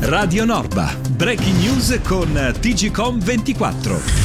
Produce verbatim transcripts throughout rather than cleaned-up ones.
Radio Norba, breaking news con T G Com ventiquattro.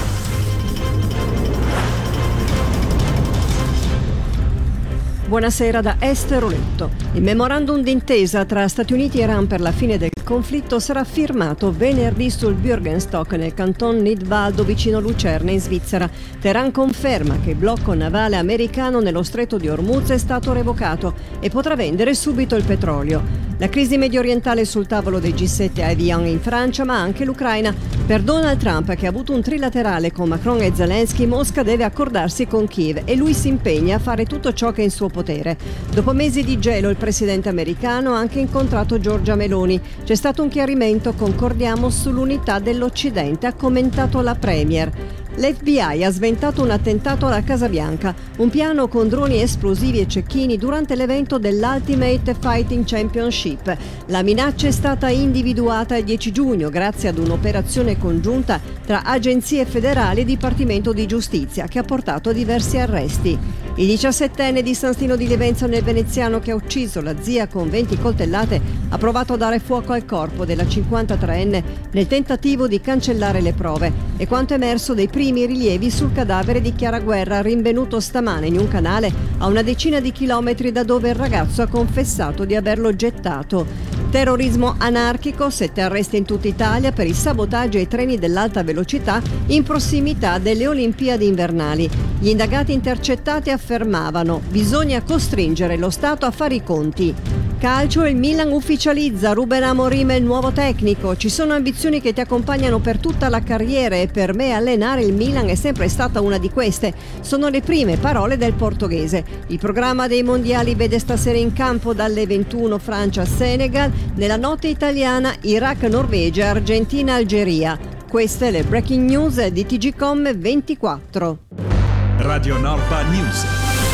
Buonasera da Esther Oletto. Il memorandum d'intesa tra Stati Uniti e Iran per la fine del conflitto sarà firmato venerdì sul Bürgenstock nel canton Nidwaldo vicino Lucerna in Svizzera. Teheran conferma che il blocco navale americano nello stretto di Hormuz è stato revocato e potrà vendere subito il petrolio. La crisi mediorientale sul tavolo dei G sette a Evian in Francia, ma anche l'Ucraina. Per Donald Trump, che ha avuto un trilaterale con Macron e Zelensky, Mosca deve accordarsi con Kiev e lui si impegna a fare tutto ciò che è in suo potere. Dopo mesi di gelo, il presidente americano ha anche incontrato Giorgia Meloni. C'è stato un chiarimento, concordiamo sull'unità dell'Occidente, ha commentato la Premier. L'F B I ha sventato un attentato alla Casa Bianca, un piano con droni esplosivi e cecchini durante l'evento dell'Ultimate Fighting Championship. La minaccia è stata individuata il dieci giugno grazie ad un'operazione congiunta tra agenzie federali e Dipartimento di Giustizia che ha portato a diversi arresti. Il diciassettenne di San Stino di Levenzo nel Veneziano, che ha ucciso la zia con venti coltellate, ha provato a dare fuoco al corpo della cinquantatreenne nel tentativo di cancellare le prove. E quanto emerso dei primi rilievi sul cadavere di Chiara Guerra, rinvenuto stamane in un canale a una decina di chilometri da dove il ragazzo ha confessato di averlo gettato. Terrorismo anarchico, sette arresti in tutta Italia per il sabotaggio ai treni dell'alta velocità in prossimità delle Olimpiadi invernali. Gli indagati intercettati affermavano: bisogna costringere lo Stato a fare i conti. Calcio, il Milan ufficializza Ruben Amorim il nuovo tecnico. Ci sono ambizioni che ti accompagnano per tutta la carriera e per me allenare il Milan è sempre stata una di queste. Sono le prime parole del portoghese. Il programma dei mondiali vede stasera in campo dalle ventuno Francia-Senegal, nella notte italiana Iraq-Norvegia, Argentina-Algeria. Queste le breaking news di T G Com ventiquattro. Radio Norba News.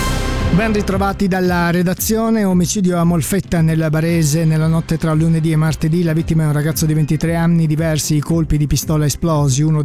Ben ritrovati dalla redazione. Omicidio a Molfetta nel Barese nella notte tra lunedì e martedì. La vittima è un ragazzo di ventitré anni, diversi i colpi di pistola esplosi, uno